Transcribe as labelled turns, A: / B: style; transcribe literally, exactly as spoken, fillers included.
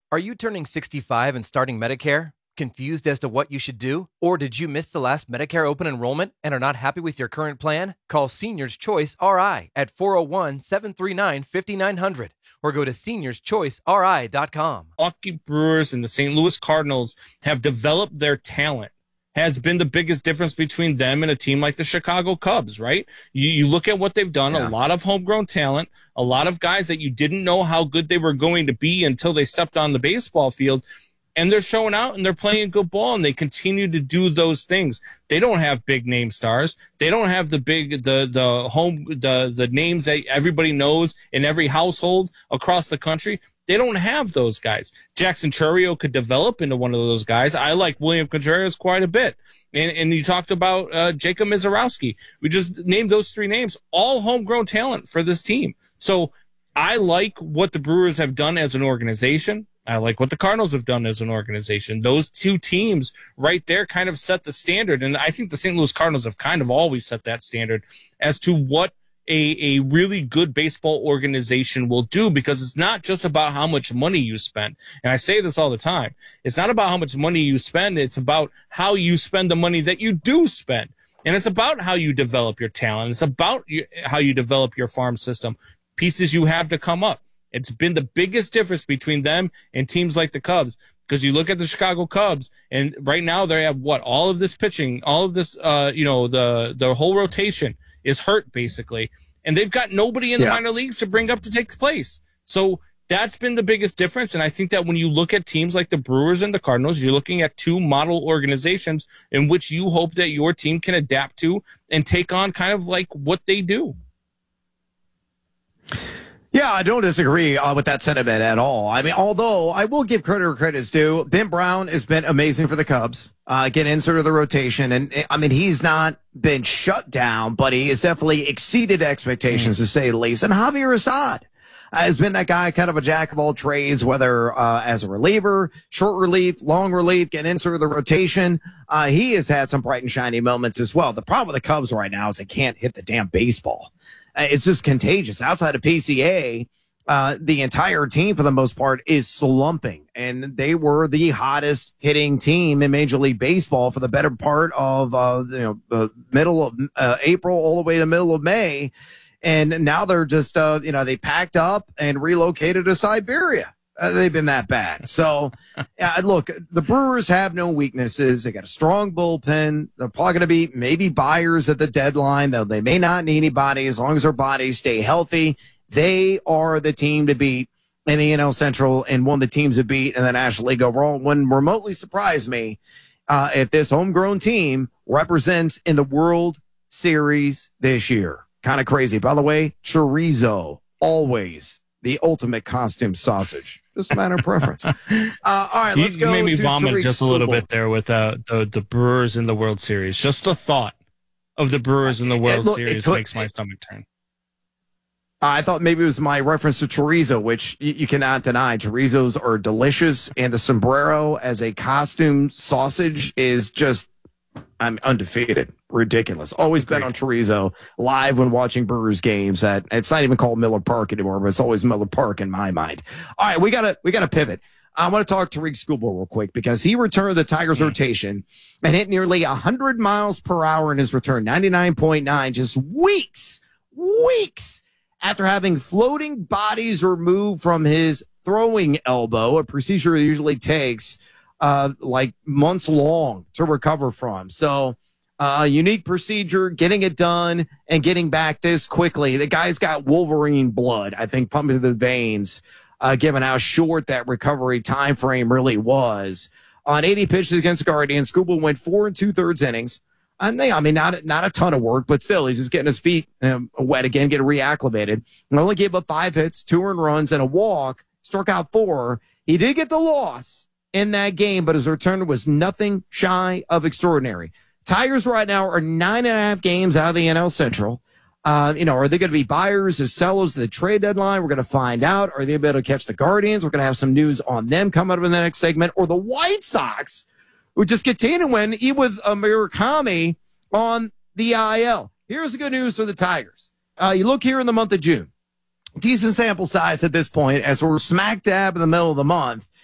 A: Are you turning sixty-five and starting Medicare? Confused as to what you should do? Or did you miss the last Medicare open enrollment and are not happy with your current plan? Call Seniors Choice R I at four oh one, seven three nine, five nine zero zero or go to seniors choice r i dot com.
B: Milwaukee Brewers and the Saint Louis Cardinals have developed their talent. Has been the biggest difference between them and a team like the Chicago Cubs, right? You, you look at what they've done, yeah. A lot of homegrown talent, a lot of guys that you didn't know how good they were going to be until they stepped on the baseball field. And they're showing out and they're playing good ball and they continue to do those things. They don't have big name stars. They don't have the big, the, the home, the, the names that everybody knows in every household across the country. They don't have those guys. Jackson Chourio could develop into one of those guys. I like William Contreras quite a bit. And, and you talked about uh, Jacob Misiorowski. We just named those three names, all homegrown talent for this team. So I like what the Brewers have done as an organization. I like what the Cardinals have done as an organization. Those two teams right there kind of set the standard. And I think the Saint Louis Cardinals have kind of always set that standard as to what a, a really good baseball organization will do, because it's not just about how much money you spend. And I say this all the time. It's not about how much money you spend. It's about how you spend the money that you do spend. And it's about how you develop your talent. It's about you, how you develop your farm system, pieces you have to come up. It's been the biggest difference between them and teams like the Cubs, because you look at the Chicago Cubs and right now they have what, all of this pitching, all of this, uh, you know, the, the whole rotation is hurt basically. And they've got nobody in the yeah. minor leagues to bring up to take the place. So that's been the biggest difference. And I think that when you look at teams like the Brewers and the Cardinals, you're looking at two model organizations in which you hope that your team can adapt to and take on kind of like what they do.
C: Yeah, I don't disagree uh, with that sentiment at all. I mean, although I will give credit where credit's due, Ben Brown has been amazing for the Cubs, uh, getting inserted the rotation. And, I mean, he's not been shut down, but he has definitely exceeded expectations, mm. to say the least. And Javier Assad uh, has been that guy, kind of a jack of all trades, whether uh, as a reliever, short relief, long relief, getting inserted the rotation. Uh, he has had some bright and shiny moments as well. The problem with the Cubs right now is they can't hit the damn baseball. It's just contagious. Outside of P C A, uh, the entire team, for the most part, is slumping. And they were the hottest hitting team in Major League Baseball for the better part of, uh, you know, the middle of uh, April all the way to middle of May. And now they're just, uh, you know, they packed up and relocated to Siberia. Uh, they've been that bad. So, uh, look, the Brewers have no weaknesses. They got a strong bullpen. They're probably going to be maybe buyers at the deadline, though they may not need anybody as long as their bodies stay healthy. They are the team to beat in the N L Central and one of the teams to beat in the National League overall. Wouldn't remotely surprise me uh, if this homegrown team represents in the World Series this year. Kind of crazy. By the way, chorizo, always the ultimate costume sausage. Just a matter of preference. Uh, all right, let's
B: you,
C: go.
B: You made me
C: to
B: vomit
C: Tariq
B: just a little
C: Skubal.
B: bit there with uh, the the Brewers in the World Series. Just the thought of the Brewers in the World
C: it, look,
B: Series
C: it,
B: makes my
C: it,
B: stomach turn.
C: I thought maybe it was my reference to chorizo, which you, you cannot deny. Chorizos are delicious, and the sombrero as a costume sausage is just, I'm undefeated. Ridiculous. Always been on chorizo live when watching Brewers games. That it's not even called Miller Park anymore, but it's always Miller Park in my mind. All right, we gotta we gotta pivot. I want to talk to Tariq Skubal real quick because he returned the Tigers' rotation and hit nearly one hundred miles per hour in his return, ninety-nine point nine, just weeks, weeks after having floating bodies removed from his throwing elbow, a procedure that usually takes uh, like months long to recover from. So uh, unique procedure, getting it done and getting back this quickly. The guy's got Wolverine blood, I think, pumping through the veins, uh, given how short that recovery time frame really was. On eighty pitches against the Guardians, Skubal went four and two thirds innings. And they, I mean, not, not a ton of work, but still, he's just getting his feet um, wet again, getting reacclimated. And only gave up five hits, two earned runs, and a walk, struck out four. He did get the loss in that game, but his return was nothing shy of extraordinary. Tigers right now are nine and a half games out of the N L Central. Uh, you know, are they going to be buyers or sellers at the trade deadline? We're going to find out. Are they able to catch the Guardians? We're going to have some news on them come up in the next segment. Or the White Sox, who just continue to win, even with Murakami on the I L. Here's the good news for the Tigers. Uh, you look here in the month of June. Decent sample size at this point, as we're smack dab in the middle of the month.